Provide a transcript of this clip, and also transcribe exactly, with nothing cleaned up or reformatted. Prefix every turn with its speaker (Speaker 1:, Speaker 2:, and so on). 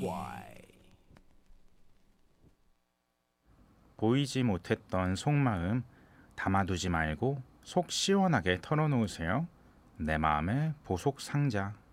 Speaker 1: 보이지 못했던 속마음 담아두지 말고 속 시원하게 털어놓으세요. 내 마음의 보석 상자.